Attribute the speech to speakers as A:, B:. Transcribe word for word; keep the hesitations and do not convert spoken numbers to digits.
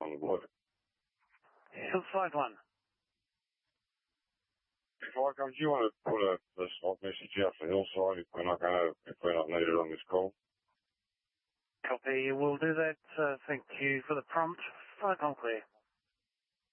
A: on the board.
B: Hillside one.
A: If I come, do you want to put a, a spot message out for Hillside if we're not going to, if we're not needed on this call?
B: Copy. We'll do that. Uh, thank you for the prompt. Flight on clear.